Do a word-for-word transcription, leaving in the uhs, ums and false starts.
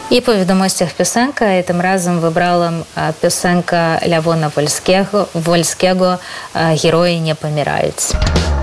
І па відомостях пісенька, і тим разом вибрала пісенька Лявона Вольскего, Вольскего «Герої не помирають».